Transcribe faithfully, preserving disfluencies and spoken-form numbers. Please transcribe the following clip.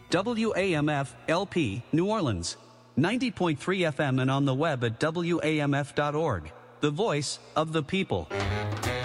W A M F L P, New Orleans. ninety point three F M and on the web at W A M F dot org. The voice of the people.